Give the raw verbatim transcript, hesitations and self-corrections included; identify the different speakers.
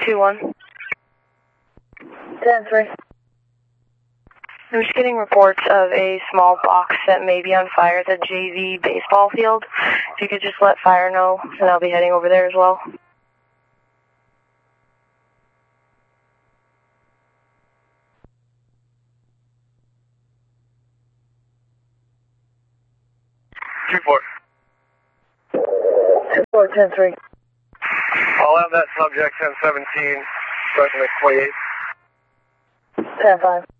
Speaker 1: two one.
Speaker 2: ten three.
Speaker 1: I'm just getting reports of a small box that may be on fire at the J V baseball field. If you could just let fire know, and I'll be heading over there as well.
Speaker 3: two four.
Speaker 2: two four, ten three.
Speaker 3: I'll have that subject ten seventeen, starting at twenty-eight.
Speaker 2: ten five.